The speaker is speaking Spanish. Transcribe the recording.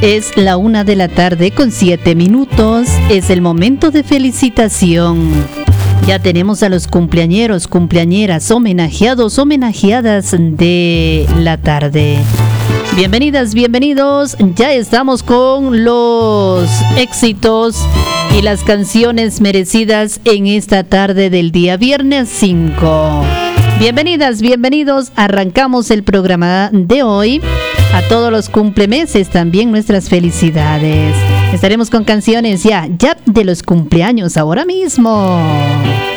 Es la 1:07 p.m. Es el momento de felicitación. Ya tenemos a los cumpleañeros, cumpleañeras, homenajeados, homenajeadas de la tarde. Bienvenidas, bienvenidos. Ya estamos con los éxitos y las canciones merecidas en esta tarde del día viernes 5. Bienvenidas, bienvenidos. Arrancamos el programa de hoy. A todos los cumplemeses también nuestras felicidades. Estaremos con canciones ya de los cumpleaños ahora mismo.